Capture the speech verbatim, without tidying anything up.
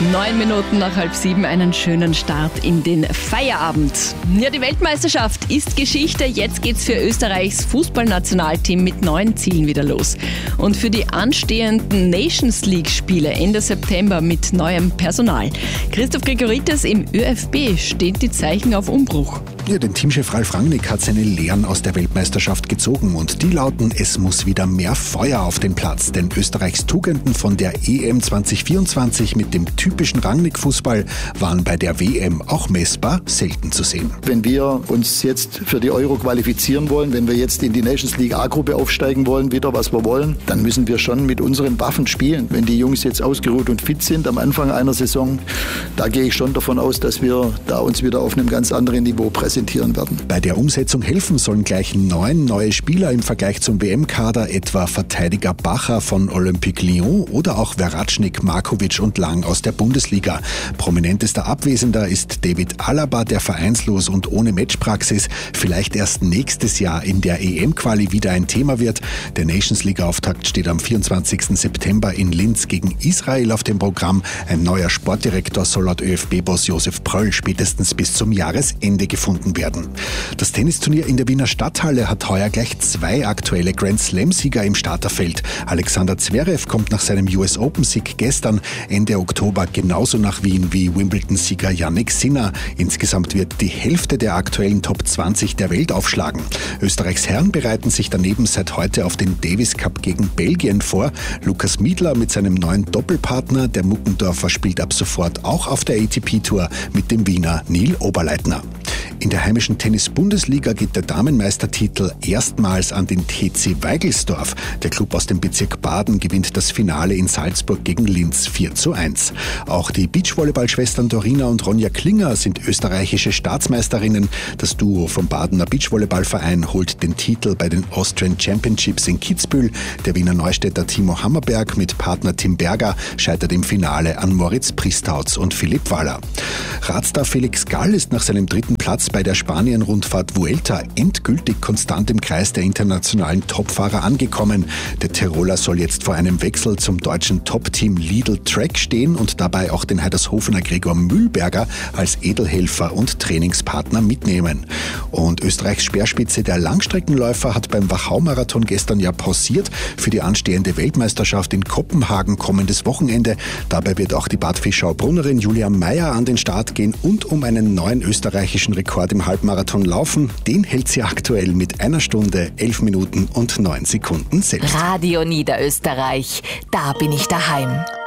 Neun Minuten nach halb sieben, einen schönen Start in den Feierabend. Ja, die Weltmeisterschaft ist Geschichte. Jetzt geht's für Österreichs Fußballnationalteam mit neuen Zielen wieder los. Und für die anstehenden Nations League-Spiele Ende September mit neuem Personal. Christoph Gregoritis im ÖFB steht die Zeichen auf Umbruch. Ja, den Teamchef Ralf Rangnick hat seine Lehren aus der Weltmeisterschaft gezogen und die lauten, es muss wieder mehr Feuer auf den Platz, denn Österreichs Tugenden von der E M zwanzig vierundzwanzig mit dem typischen Rangnick-Fußball waren bei der W M auch messbar selten zu sehen. Wenn wir uns jetzt für die Euro qualifizieren wollen, wenn wir jetzt in die Nations League A-Gruppe aufsteigen wollen, wieder was wir wollen, dann müssen wir schon mit unseren Waffen spielen. Wenn die Jungs jetzt ausgeruht und fit sind am Anfang einer Saison, da gehe ich schon davon aus, dass wir da uns wieder auf einem ganz anderen Niveau präsentieren werden. Bei der Umsetzung helfen sollen gleich neun neue Spieler im Vergleich zum W M-Kader, etwa Verteidiger Bacher von Olympique Lyon oder auch Veratschnik, Markovic und Lang aus der Bundesliga. Prominentester Abwesender ist David Alaba, der vereinslos und ohne Matchpraxis vielleicht erst nächstes Jahr in der E M-Quali wieder ein Thema wird. Der Nations League-Auftakt steht am vierundzwanzigsten September in Linz gegen Israel auf dem Programm. Ein neuer Sportdirektor soll laut ÖFB-Boss Josef Pröll spätestens bis zum Jahresende gefunden werden. Das Tennisturnier in der Wiener Stadthalle hat heuer gleich zwei aktuelle Grand-Slam-Sieger im Starterfeld. Alexander Zverev kommt nach seinem U S Open-Sieg gestern Ende Oktober genauso nach Wien wie Wimbledon-Sieger Jannik Sinner. Insgesamt wird die Hälfte der aktuellen Top zwanzig der Welt aufschlagen. Österreichs Herren bereiten sich daneben seit heute auf den Davis Cup gegen Belgien vor. Lukas Miedler mit seinem neuen Doppelpartner, der Muckendorfer, spielt ab sofort auch auf der A T P-Tour mit dem Wiener Neil Oberleitner. In der heimischen Tennis-Bundesliga geht der Damenmeistertitel erstmals an den T C Weigelsdorf. Der Klub aus dem Bezirk Baden gewinnt das Finale in Salzburg gegen Linz vier zu eins. Auch die Beachvolleyball-Schwestern Dorina und Ronja Klinger sind österreichische Staatsmeisterinnen. Das Duo vom Badener Beachvolleyballverein holt den Titel bei den Austrian Championships in Kitzbühel. Der Wiener Neustädter Timo Hammerberg mit Partner Tim Berger scheitert im Finale an Moritz Pristauz und Philipp Waller. Radstar Felix Gall ist nach seinem dritten Platz bei der Spanien-Rundfahrt Vuelta endgültig konstant im Kreis der internationalen Topfahrer angekommen. Der Tiroler soll jetzt vor einem Wechsel zum deutschen Top-Team Lidl Trek stehen und dabei auch den Heidershofener Gregor Mühlberger als Edelhelfer und Trainingspartner mitnehmen. Und Österreichs Speerspitze der Langstreckenläufer hat beim Wachau-Marathon gestern ja pausiert für die anstehende Weltmeisterschaft in Kopenhagen kommendes Wochenende. Dabei wird auch die Bad Fischau-Brunnerin Julia Meyer an den Start gehen und um einen neuen österreichischen Rekord im Halbmarathon laufen. Den hält sie aktuell mit einer Stunde, elf Minuten und neun Sekunden selbst. Radio Niederösterreich, da bin ich daheim.